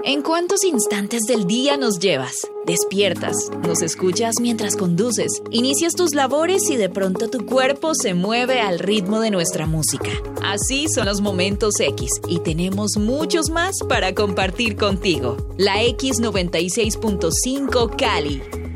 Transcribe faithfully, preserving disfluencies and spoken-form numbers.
¿En cuántos instantes del día nos llevas? Despiertas, nos escuchas mientras conduces, inicias tus labores y de pronto tu cuerpo se mueve al ritmo de nuestra música. Así son los momentos X y tenemos muchos más para compartir contigo. La X noventa y seis punto cinco Cali.